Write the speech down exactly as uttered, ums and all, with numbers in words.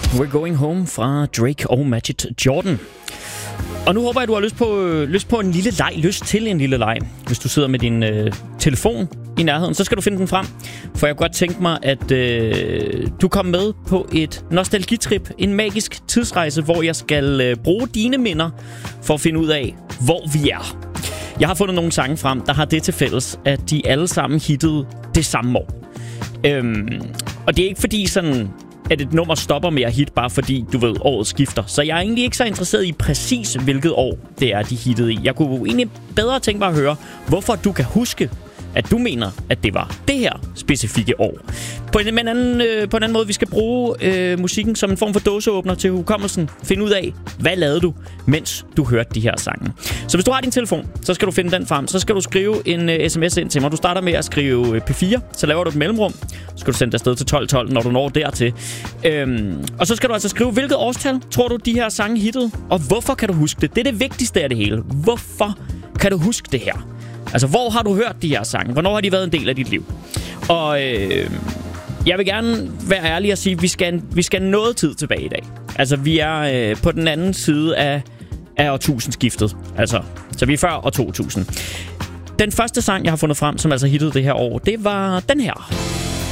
We're Going Home fra Drake og Majid Jordan. Og nu håber jeg, du har lyst på, øh, lyst på en lille leg, lyst til en lille leg. Hvis du sidder med din øh, telefon i nærheden, så skal du finde den frem. For jeg kunne godt tænke mig, at øh, du kommer med på et nostalgitrip, en magisk tidsrejse, hvor jeg skal øh, bruge dine minder for at finde ud af, hvor vi er. Jeg har fundet nogle sange frem, der har det til fælles, at de alle sammen hittede det samme år. Øhm, og det er ikke fordi sådan, at et nummer stopper med at hit, bare fordi, du ved, året skifter. Så jeg er egentlig ikke så interesseret i præcis, hvilket år det er, de hittede i. Jeg kunne egentlig bedre tænke mig at høre, hvorfor du kan huske, at du mener, at det var det her specifikke år. På en, anden, øh, på en anden måde, vi skal bruge øh, musikken som en form for dåseåbner til hukommelsen. Find ud af, hvad lavede du, mens du hørte de her sange. Så hvis du har din telefon, så skal du finde den frem. Så skal du skrive en øh, sms ind til mig. Du starter med at skrive øh, P fire, så laver du et mellemrum. Så skal du sende det afsted til tolv tolv, når du når dertil. Øhm, og så skal du altså skrive, hvilket årstal tror du, de her sange hittede, og hvorfor kan du huske det? Det er det vigtigste af det hele. Hvorfor kan du huske det her? Altså, hvor har du hørt de her sange? Hvornår har de været en del af dit liv? Og øh, jeg vil gerne være ærlig og sige, at vi skal, vi skal noget tid tilbage i dag. Altså, vi er øh, på den anden side af, af årtusindskiftet. Altså, så vi er før år to tusind. Den første sang, jeg har fundet frem, som altså hittede det her år, det var den her.